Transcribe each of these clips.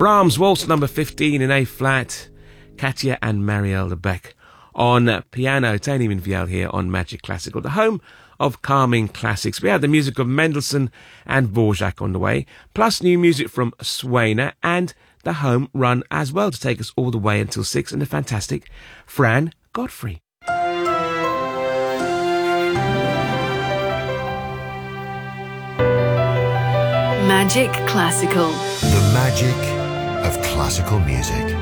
Brahms Waltz number 15 in A flat. Katia and Marielle de Beck on piano. Tony Minviel here on Magic Classical, the home of calming classics. We had the music of Mendelssohn and Dvorak on the way, plus new music from Swainer and the home run as well to take us all the way until 6, and the fantastic Fran Godfrey. Magic Classical. The magic of classical music.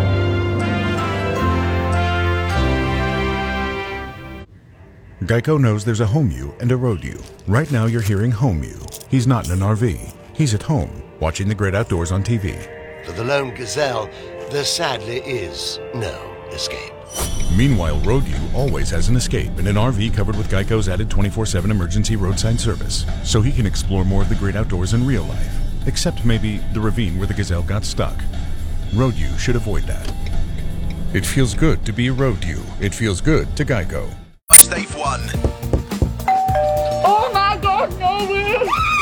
Geico knows there's a home you and a road you. Right now you're hearing home you. He's not in an RV. He's at home, watching the great outdoors on TV. For the lone gazelle, there sadly is no escape. Meanwhile, road you always has an escape in an RV covered with Geico's added 24/7 emergency roadside service, so he can explore more of the great outdoors in real life, except maybe the ravine where the gazelle got stuck. Road you should avoid that. It feels good to be a road you. It feels good to Geico. Stave 1. Oh my God, baby!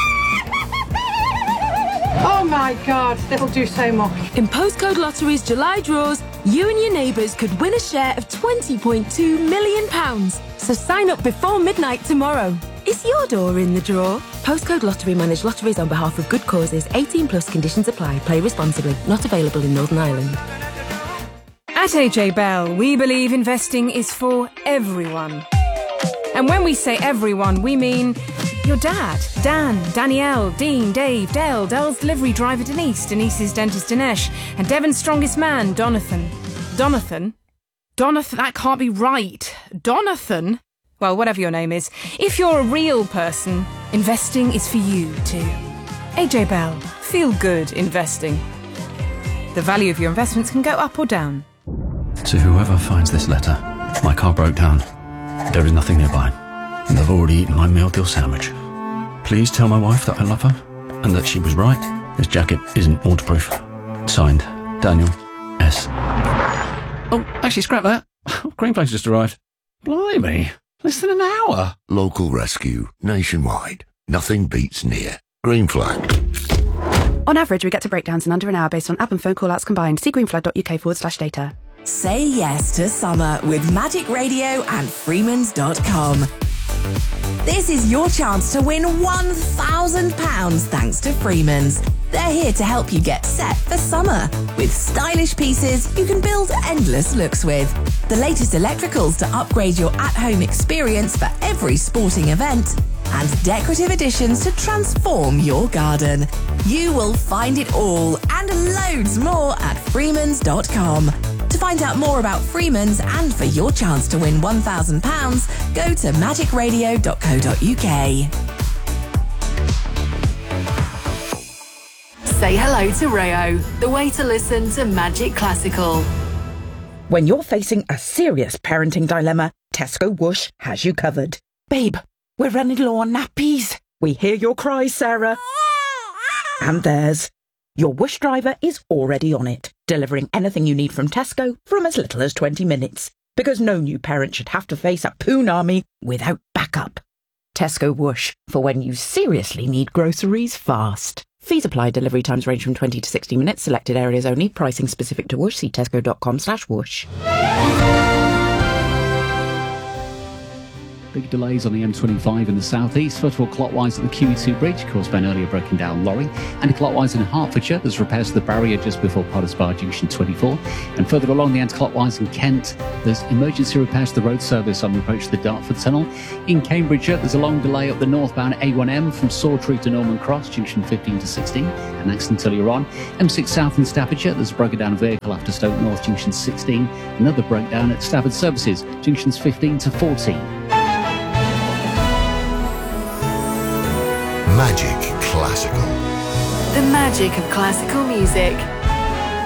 Oh my God, that'll do so much. In Postcode Lottery's July draws, you and your neighbours could win a share of £20.2 million. So sign up before midnight tomorrow. Is your door in the draw? Postcode Lottery manage lotteries on behalf of good causes. 18 plus conditions apply. Play responsibly. Not available in Northern Ireland. At AJ Bell, we believe investing is for everyone. And when we say everyone, we mean your dad, Dan, Danielle, Dean, Dave, Dale, Dell's delivery driver Denise, Denise's dentist Dinesh, and Devon's strongest man, Donathan. Donathan? Donathan? That can't be right. Donathan? Well, whatever your name is. If you're a real person, investing is for you too. AJ Bell, feel good investing. The value of your investments can go up or down. To whoever finds this letter, my car broke down. There is nothing nearby, and I've already eaten my meal deal sandwich. Please tell my wife that I love her, and that she was right. This jacket isn't waterproof. Signed, Daniel S. Oh, actually, scrap that. Green Flag's just arrived. Blimey, less than an hour. Local rescue, nationwide. Nothing beats near. Green Flag. On average, we get to breakdowns in under an hour based on app and phone call-outs combined. See greenflag.uk/data. Say yes to summer with Magic Radio and Freemans.com. This is your chance to win £1,000 thanks to Freemans. They're here to help you get set for summer with stylish pieces you can build endless looks with. The latest electricals to upgrade your at-home experience for every sporting event, and decorative additions to transform your garden. You will find it all and loads more at Freemans.com. To find out more about Freemans and for your chance to win £1,000, go to magicradio.co.uk. Say hello to Rayo, the way to listen to Magic Classical. When you're facing a serious parenting dilemma, Tesco Whoosh has you covered. Babe, we're running low on nappies. We hear your cries, Sarah. And theirs. Your Whoosh driver is already on it, delivering anything you need from Tesco from as little as 20 minutes. Because no new parent should have to face a poon army without backup. Tesco Whoosh, for when you seriously need groceries fast. Fees apply. Delivery times range from 20 to 60 minutes. Selected areas only. Pricing specific to Whoosh. See tesco.com/whoosh. Big delays on the M25 in the southeast. First of all, clockwise at the QE2 bridge, caused by an earlier broken down lorry. Anti-clockwise in Hertfordshire, there's repairs to the barrier just before Potters Junction 24. And further along the anti-clockwise in Kent, there's emergency repairs to the road service on the approach to the Dartford Tunnel. In Cambridgeshire, there's a long delay up the northbound A1M from Sawtree to Norman Cross, Junction 15 to 16. An accident earlier on. M6 South in Staffordshire, there's a broken down vehicle after Stoke North, Junction 16. Another breakdown at Stafford Services, Junctions 15 to 14. Magic Classical. The magic of classical music.